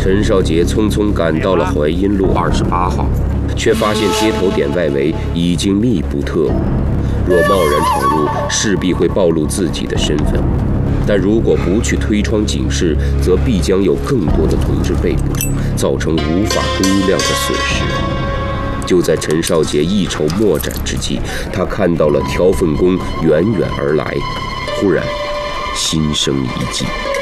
陈少杰匆匆赶到了淮阴路28号，却发现接头点外围已经密布特务。若贸然闯入，势必会暴露自己的身份；但如果不去推窗警示，则必将有更多的同志被捕，造成无法估量的损失。就在陈少杰一筹莫展之际，他看到了条粪工远远而来，忽然心生一计。